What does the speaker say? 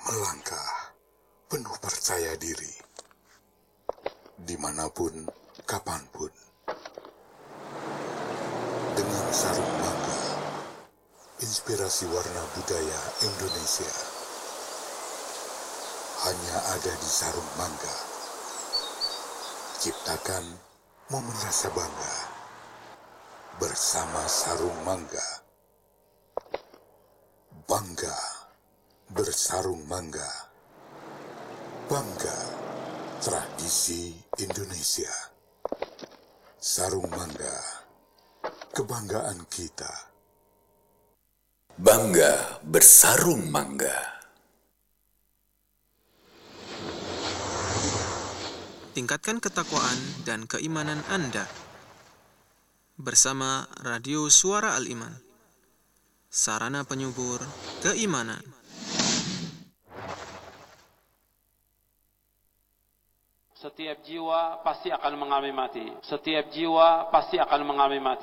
melangkah penuh percaya diri, dimanapun, kapanpun, dengan sarung mangga, inspirasi warna budaya Indonesia hanya ada di sarung mangga. Ciptakan momen rasa bangga bersama sarung mangga. Bangga bersarung mangga. Bangga tradisi Indonesia. Sarung mangga, kebanggaan kita. Bangga bersarung mangga. Tingkatkan ketakwaan dan keimanan Anda bersama Radio Suara Al-Iman, sarana penyubur keimanan. Setiap jiwa pasti akan mengalami mati. Setiap jiwa pasti akan mengalami mati.